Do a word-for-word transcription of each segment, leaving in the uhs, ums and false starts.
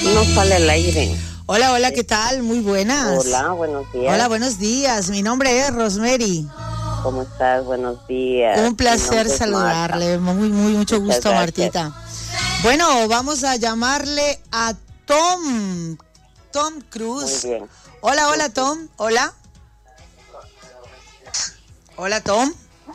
No sale al aire. Hola, hola, ¿qué tal? Muy buenas. Hola, buenos días. Hola, buenos días. Mi nombre es Rosemary. ¿Cómo estás? Buenos días. Un placer saludarle. Muy, muy, mucho Muchas gusto, gracias. Martita. Bueno, vamos a llamarle a Tom. Tom Cruz. Muy bien. Hola, hola, Tom. Hola. Hola, Tom.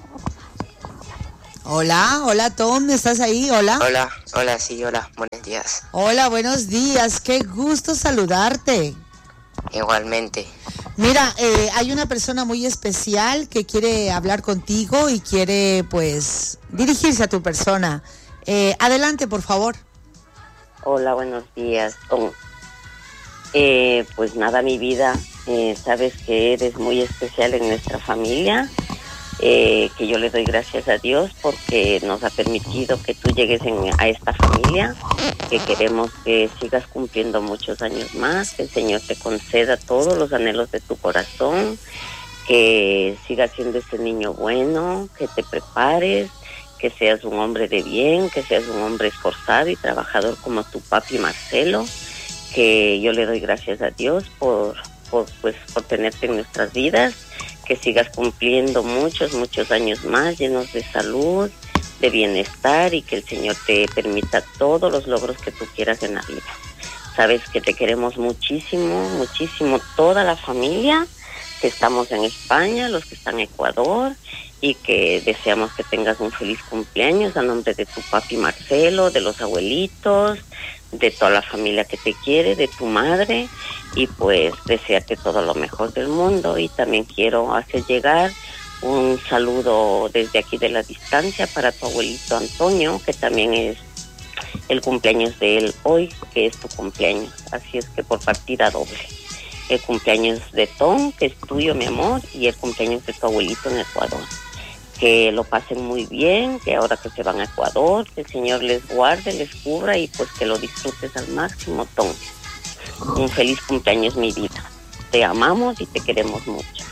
Hola, hola, Tom. ¿Estás ahí? Hola. Hola, hola, sí, hola. Buenos días. Hola, buenos días. Qué gusto saludarte. Igualmente. Mira, eh, hay una persona muy especial que quiere hablar contigo y quiere, pues, dirigirse a tu persona. Eh, adelante, por favor. Hola, buenos días, Tom. Eh, pues nada, mi vida, eh, sabes que eres muy especial en nuestra familia, eh, que yo le doy gracias a Dios porque nos ha permitido que tú llegues en, a esta familia, que queremos que sigas cumpliendo muchos años más, que el Señor te conceda todos los anhelos de tu corazón, que sigas siendo ese niño bueno, que te prepares, que seas un hombre de bien, que seas un hombre esforzado y trabajador como tu papi Marcelo, que yo le doy gracias a Dios por, por, pues, por tenerte en nuestras vidas, que sigas cumpliendo muchos, muchos años más llenos de salud, de bienestar y que el Señor te permita todos los logros que tú quieras en la vida. Sabes que te queremos muchísimo, muchísimo, toda la familia, que estamos en España, los que están en Ecuador, y que deseamos que tengas un feliz cumpleaños a nombre de tu papi Marcelo, de los abuelitos, de toda la familia que te quiere, de tu madre, y pues desearte todo lo mejor del mundo. Y también quiero hacer llegar un saludo desde aquí de la distancia para tu abuelito Antonio, que también es el cumpleaños de él hoy, que es tu cumpleaños, así es que por partida doble. El cumpleaños de Tom, que es tuyo, mi amor, y el cumpleaños de tu abuelito en Ecuador. Que lo pasen muy bien, que ahora que se van a Ecuador, que el Señor les guarde, les cubra y pues que lo disfrutes al máximo, Tom. Un feliz cumpleaños, mi vida. Te amamos y te queremos mucho.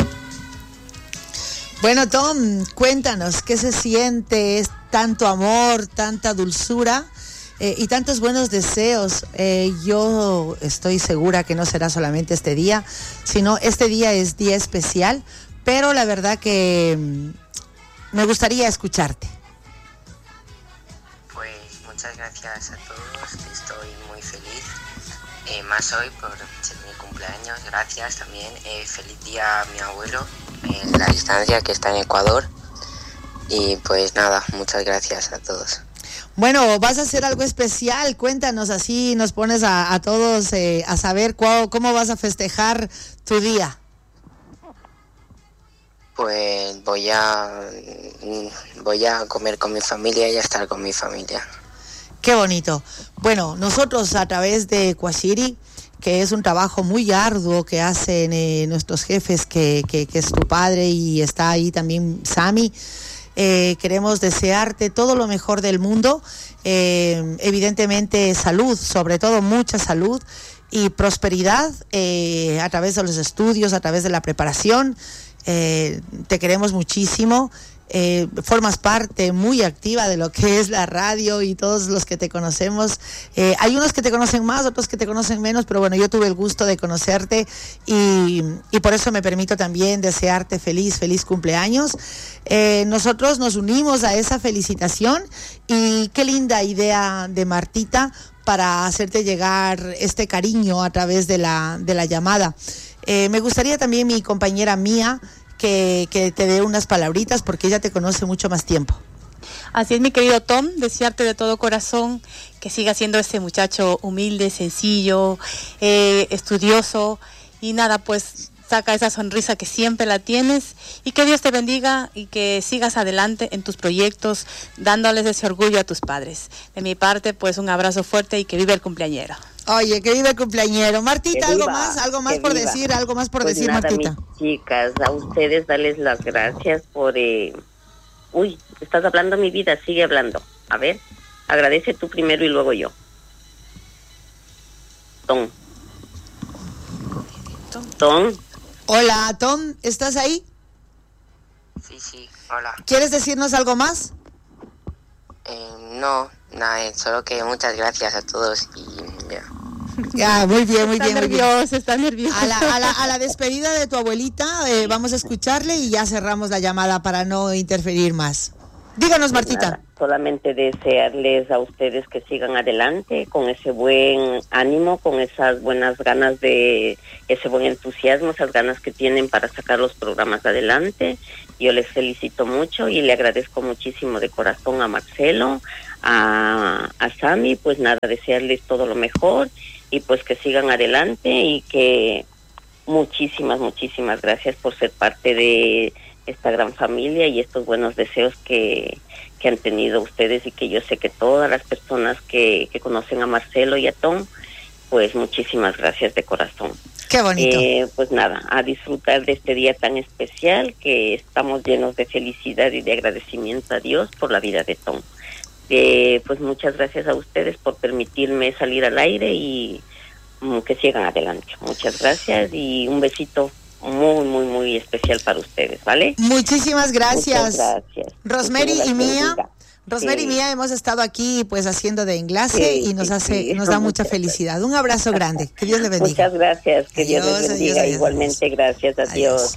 Bueno, Tom, cuéntanos, ¿qué se siente? ¿Es tanto amor, tanta dulzura eh, y tantos buenos deseos? Eh, yo estoy segura que no será solamente este día, sino este día es día especial, pero la verdad que me gustaría escucharte. Pues muchas gracias a todos, estoy muy feliz, eh, más hoy por ser mi cumpleaños, gracias también, eh, feliz día a mi abuelo en la distancia que está en Ecuador, y pues nada, muchas gracias a todos. Bueno, vas a hacer algo especial, cuéntanos, así nos pones a, a todos eh, a saber cuál, cómo vas a festejar tu día. Pues voy a voy a comer con mi familia y a estar con mi familia. Qué bonito. Bueno, nosotros a través de Kwashiri, que es un trabajo muy arduo que hacen eh, nuestros jefes, que, que, que es tu padre y está ahí también Sami, eh, queremos desearte todo lo mejor del mundo, eh, evidentemente salud, sobre todo mucha salud y prosperidad eh, a través de los estudios, a través de la preparación. Eh, te queremos muchísimo, eh, formas parte muy activa de lo que es la radio y todos los que te conocemos, eh, hay unos que te conocen más, otros que te conocen menos, pero bueno, yo tuve el gusto de conocerte y, y por eso me permito también desearte feliz, feliz cumpleaños. Eh, nosotros nos unimos a esa felicitación y qué linda idea de Martita para hacerte llegar este cariño a través de la, de la llamada. Eh, me gustaría también mi compañera Mía que, que te dé unas palabritas porque ella te conoce mucho más tiempo. Así es, mi querido Tom, desearte de todo corazón que siga siendo ese muchacho humilde, sencillo, eh, estudioso y nada, pues saca esa sonrisa que siempre la tienes y que Dios te bendiga y que sigas adelante en tus proyectos dándoles ese orgullo a tus padres. De mi parte, pues un abrazo fuerte y que vive el cumpleañero. Oye, que vive el cumpleañero. Martita, Que viva, algo más, algo más que por viva. decir, algo más por Pues decir, nada, Martita. mis chicas, a ustedes darles las gracias por... Eh... Uy, estás hablando mi vida, sigue hablando. A ver, agradece tú primero y luego yo. Tom. Tom. Tom. Hola, Tom, ¿estás ahí? Sí, sí, hola. ¿Quieres decirnos algo más? Eh, no, nada, eh, solo que muchas gracias a todos y ya. Ah, muy bien, muy está bien, nerviosa, muy bien. está nerviosa. A la, a la, a la despedida de tu abuelita, eh, vamos a escucharle y ya cerramos la llamada para no interferir más. Díganos, Martita. Nada, solamente desearles a ustedes que sigan adelante con ese buen ánimo, con esas buenas ganas de, ese buen entusiasmo, esas ganas que tienen para sacar los programas adelante. Yo les felicito mucho y le agradezco muchísimo de corazón a Marcelo, a, a Sammy, pues nada, desearles todo lo mejor y pues que sigan adelante y que muchísimas, muchísimas gracias por ser parte de esta gran familia y estos buenos deseos que, que han tenido ustedes y que yo sé que todas las personas que, que conocen a Marcelo y a Tom, pues muchísimas gracias de corazón. Qué bonito. Eh, pues nada, a disfrutar de este día tan especial que estamos llenos de felicidad y de agradecimiento a Dios por la vida de Tom. Eh, pues muchas gracias a ustedes por permitirme salir al aire y um, que sigan adelante. Muchas gracias y un besito muy, muy, muy especial para ustedes, ¿vale? Muchísimas gracias. Muchas gracias. Rosemary y Mía, Rosemary sí. y Mía hemos estado aquí pues haciendo de enlace sí, y nos sí, hace, sí. nos da mucha felicidad. Un abrazo grande, que Dios le bendiga. Muchas gracias, que Adiós, Dios les bendiga. adiós, adiós, Igualmente, adiós. gracias, adiós. Adiós.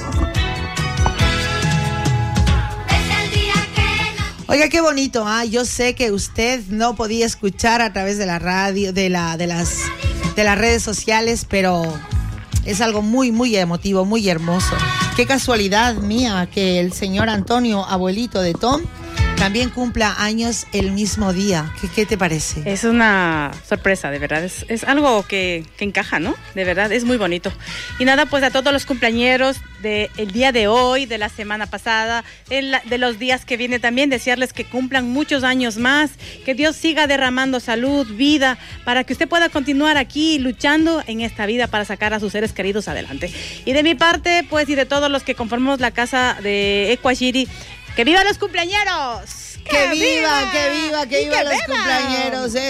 Oiga, qué bonito, ¿ah? Yo sé que usted no podía escuchar a través de la radio, de la, de las, de las redes sociales, pero es algo muy, muy emotivo, muy hermoso. Qué casualidad mía que el señor Antonio, abuelito de Tom, también cumpla años el mismo día. ¿Qué, qué te parece? Es una sorpresa, de verdad. Es, es algo que, que encaja, ¿no? De verdad, es muy bonito. Y nada, pues a todos los cumpleañeros del día de hoy, de la semana pasada, el, de los días que vienen también, desearles que cumplan muchos años más, que Dios siga derramando salud, vida, para que usted pueda continuar aquí luchando en esta vida para sacar a sus seres queridos adelante. Y de mi parte, pues, y de todos los que conformamos la casa de Ecuashiri, ¡que vivan los cumpleañeros! ¡Que viva, que viva, que viva los cumpleañeros!